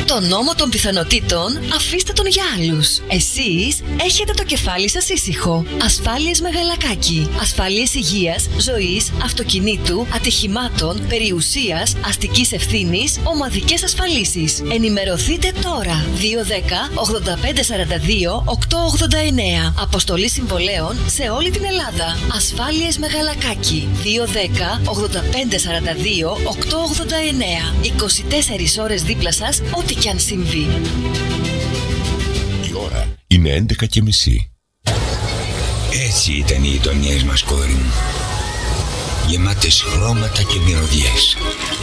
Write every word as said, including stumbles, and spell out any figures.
το νόμο των πιθανότητων αφήστε τον για άλλους. Εσείς έχετε το κεφάλι σας ήσυχο. Ασφάλειες Μεγαλακάκη. Ασφάλειες υγείας, ζωής, αυτοκινήτου, ατυχημάτων, περιουσίας, αστικής ευθύνης, ομαδικές ασφαλίσεις. Ενημερωθείτε τώρα. δύο δέκα ογδόντα πέντε σαράντα δύο οκτακόσια ογδόντα εννέα. Αποστολή συμβολέων σε όλη την Ελλάδα. Ασφάλειες Μεγαλακάκη. δύο δέκα ογδόντα πέντε σαράντα δύο οκτακόσια ογδόντα εννέα. είκοσι τέσσερις ώρες δίπλα σας, ό,τι κι αν συμβεί. Η ώρα είναι έντεκα και μισή. Έτσι ήταν οι γειτονιές μας, κόρη μου. Γεμάτες χρώματα και μυρωδιές.